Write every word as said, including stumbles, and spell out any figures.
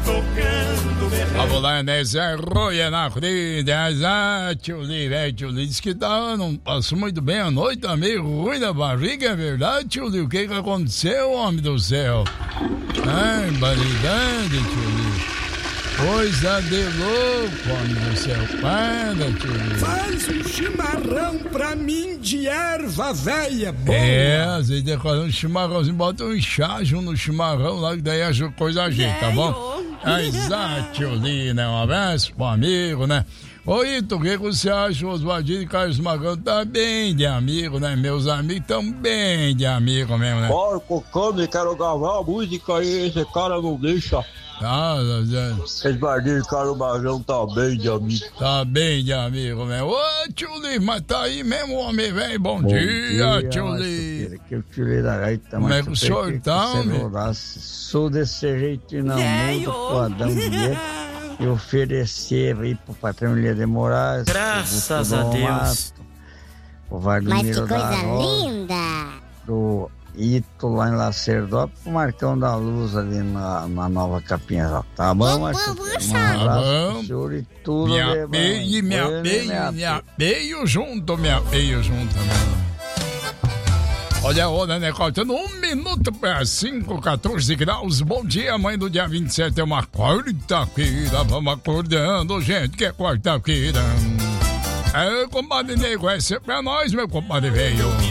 Vamos lá, né? Zé Roia na frente. Ah, tio Li, velho, tio Li disse que tá, não passou muito bem a noite, tá meio ruim da barriga, é verdade, tio Li? O que que aconteceu, homem do céu? Ai, baridade, tio Li. Coisa de louco, homem do céu. Para, tio Li. Faz um chimarrão pra mim de erva velha, boa. É, às vezes decora um chimarrãozinho, bota um chágio no chimarrão lá, que daí a coisa ajeita, tá bom? Exato, tio Li, né? Um abraço pro amigo, né? Ô, Ito, o que você acha? Oswaldinho e Carlos Magão tá bem de amigo, né? Meus amigos tão bem de amigo mesmo, né? Porco, come, quero gravar a música aí, esse cara não deixa. Ah, Oswaldinho e Carlos Magão tá bem de amigo. Tá bem de amigo mesmo. Ô, tio Li, mas tá aí mesmo, homem, velho. Bom, Bom dia, dia, tio Li. Que eu tirei da gaita, como é que o senhor tá, homem? Sou desse jeito e não mudo pro Adão Vieira. E oferecer aí pro patrão Ilha de Moraes. Graças a Deus. O Vladimir Mas que coisa da Rosa, linda. do Ito lá em Lacerdópolis, o Marcão da Luz ali na, na Nova Capinha. Tá bom, Marcão? Um abraço pro senhor e tudo. Me apeie, me apeie, me apeio junto, me apeio junto, né? Olha a hora, né? Faltando um minuto para cinco, quatorze graus. Bom dia, mãe do dia vinte e sete. É uma quarta-feira. Vamos acordando, gente, que é quarta-feira. É, compadre Nego, esse é pra nós, meu compadre velho.